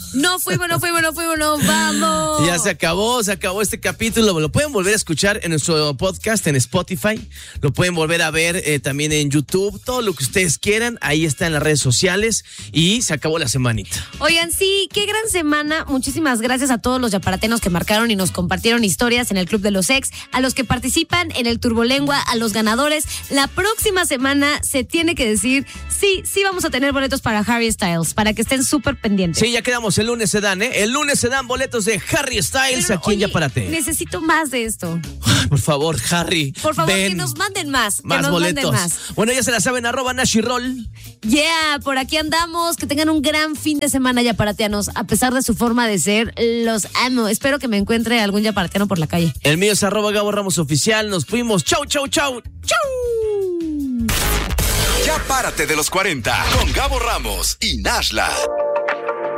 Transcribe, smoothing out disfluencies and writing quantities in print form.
No fuimos, vamos. Ya se acabó este capítulo. Lo pueden volver a escuchar en nuestro podcast en Spotify. Lo pueden volver a ver también en YouTube. Todo lo que ustedes quieran, ahí está en las redes sociales. Y se acabó la semanita. Oigan, sí, qué gran semana. Muchísimas gracias a todos los yaparatenos que marcaron y nos compartieron historias en el Club de los Ex, a los que participan en el Turbolengua, a los ganadores. La próxima semana se tiene que decir, sí vamos a tener boletos para Harry Styles, para que estén súper pendientes. Sí, ya quedamos, el lunes se dan, ¿eh? El lunes se dan boletos de Harry Styles. Pero, aquí en Yaparate. Necesito más de esto. Por favor, Harry. Por favor, ven. que nos manden más. Más boletos. Bueno, ya se la saben, @NashiRoll. Yeah, por aquí andamos. Que tengan un gran fin de semana, yaparateanos. A pesar de su forma de ser, los amo. Espero que me encuentre algún yaparateano por la calle. El mío es @Gabo Ramos Oficial. Nos fuimos. Chau. Ya párate de los 40 con Gabo Ramos y Nashla.